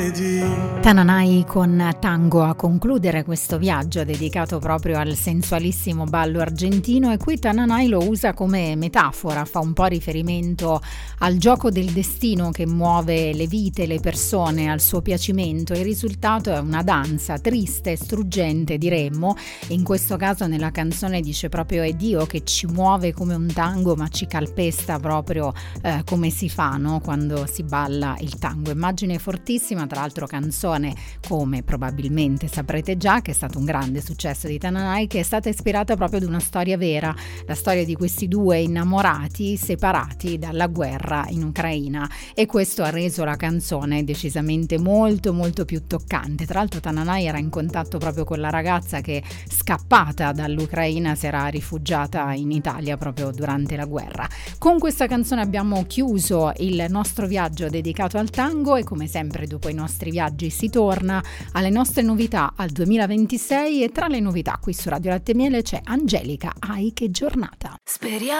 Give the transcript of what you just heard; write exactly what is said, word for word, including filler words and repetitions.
lunedì. Tananai con Tango a concludere questo viaggio dedicato proprio al sensualissimo ballo argentino, e qui Tananai lo usa come metafora, fa un po' riferimento al gioco del destino che muove le vite, le persone al suo piacimento. Il risultato è una danza triste, struggente diremmo, e in questo caso nella canzone dice proprio è Dio che ci muove come un tango ma ci calpesta proprio eh, come si fa, no? Quando si balla il tango. Immagine fortissima, tra l'altro canzone come probabilmente saprete già che è stato un grande successo di Tananai, che è stata ispirata proprio ad una storia vera, la storia di questi due innamorati separati dalla guerra in Ucraina, e questo ha reso la canzone decisamente molto molto più toccante. Tra l'altro Tananai era in contatto proprio con la ragazza che, scappata dall'Ucraina, si era rifugiata in Italia proprio durante la guerra. Con questa canzone abbiamo chiuso il nostro viaggio dedicato al tango, e come sempre dopo i nostri viaggi si torna alle nostre novità al duemilaventisei, e tra le novità qui su Radio Latte e Miele c'è Angelica, Ai che giornata. Speriamo